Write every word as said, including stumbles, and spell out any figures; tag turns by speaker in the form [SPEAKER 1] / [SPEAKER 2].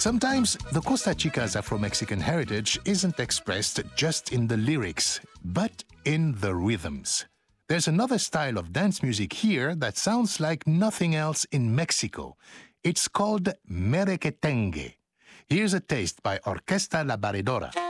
[SPEAKER 1] Sometimes the Costa Chica's Afro-Mexican heritage isn't expressed just in the lyrics, but in the rhythms. There's another style of dance music here that sounds like nothing else in Mexico. It's called merequetengue. Here's a taste by Orquesta La Barredora.